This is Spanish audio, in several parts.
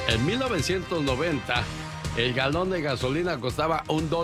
En 1990, el galón de gasolina costaba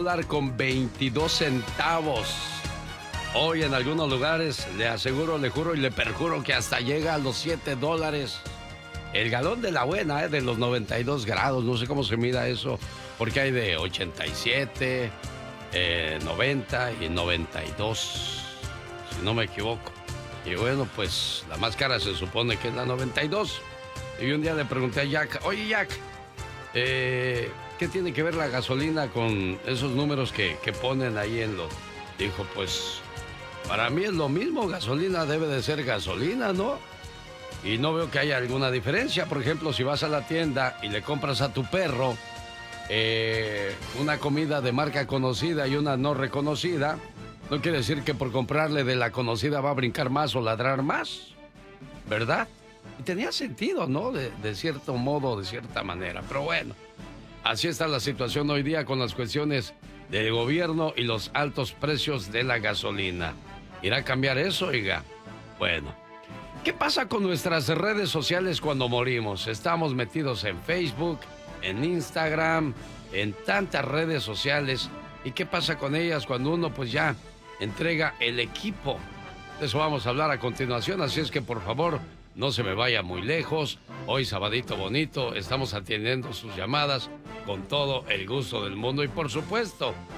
$1.22. Hoy en algunos lugares, le aseguro, le juro y le perjuro que hasta llega a los $7. El galón de la buena, de los 92 grados, no sé cómo se mida eso, porque hay de 87, 90 y 92, si no me equivoco. Y bueno, pues la más cara se supone que es la 92. Y un día le pregunté a Jack, oye Jack, ¿qué tiene que ver la gasolina con esos números que ponen ahí en los...? Dijo, pues, para mí es lo mismo, gasolina debe de ser gasolina, ¿no? Y no veo que haya alguna diferencia. Por ejemplo, si vas a la tienda y le compras a tu perro una comida de marca conocida y una no reconocida, no quiere decir que por comprarle de la conocida va a brincar más o ladrar más, ¿verdad? Y tenía sentido, ¿no? De cierto modo, de cierta manera. Pero bueno, así está la situación hoy día con las cuestiones del gobierno y los altos precios de la gasolina. ¿Irá a cambiar eso, oiga? Bueno, ¿qué pasa con nuestras redes sociales cuando morimos? Estamos metidos en Facebook, en Instagram, en tantas redes sociales. ¿Y qué pasa con ellas cuando uno pues ya entrega el equipo? De eso vamos a hablar a continuación, así es que por favor no se me vaya muy lejos. Hoy sabadito bonito, estamos atendiendo sus llamadas con todo el gusto del mundo y por supuesto